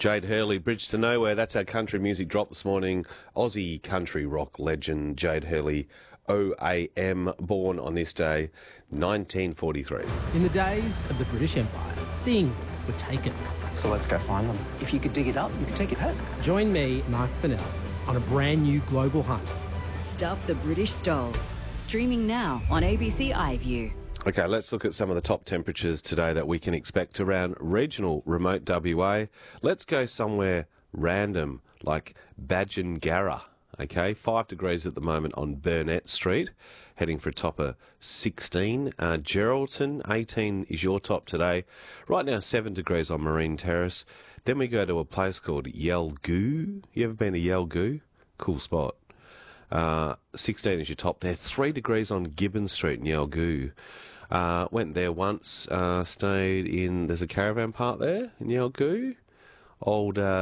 Jade Hurley, Bridge to Nowhere. That's our country music drop this morning. Aussie country rock legend Jade Hurley, OAM, born on this day, 1943. In the days of the British Empire, things were taken. So let's go find them. If you could dig it up, you could take it home. Join me, Mark Fennell, on a brand new global hunt. Stuff the British Stole. Streaming now on ABC iView. Okay, let's look at some of the top temperatures today that we can expect around regional remote WA. Let's go somewhere random, like Badgingarra. Okay, 5 degrees at the moment on Burnett Street, heading for a top of 16. Geraldton, 18 is your top today. Right now, 7 degrees on Marine Terrace. Then we go to a place called Yalgoo. You ever been to Yalgoo? Cool spot. 16 is your top there. 3 degrees on Gibbon Street in Yalgoo. Went there once, stayed in, there's a caravan park there in Yalgoo. Old